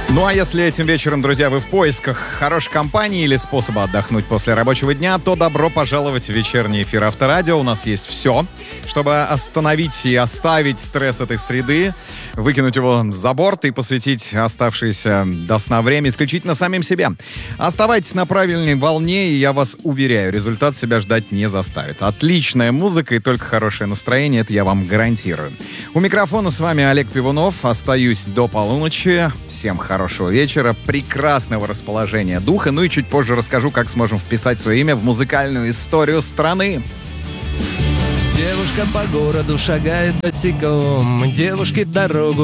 Ну а если этим вечером, друзья, вы в поисках хорошей компании или способа отдохнуть после рабочего дня, то добро пожаловать в вечерний эфир Авторадио. У нас есть все, чтобы остановить и оставить стресс этой среды, выкинуть его за борт и посвятить оставшееся до сна время исключительно самим себе. Оставайтесь на правильной волне, и я вас уверяю, результат себя ждать не заставит. Отличная музыка и только хорошее настроение, это я вам гарантирую. У микрофона с вами Олег Пивунов. Остаюсь до полуночи. Всем хорошего вечера, прекрасного расположения духа. Ну и чуть позже расскажу, как сможем вписать свое имя в музыкальную историю страны. Девушка по городу шагает босиком, девушке дорогу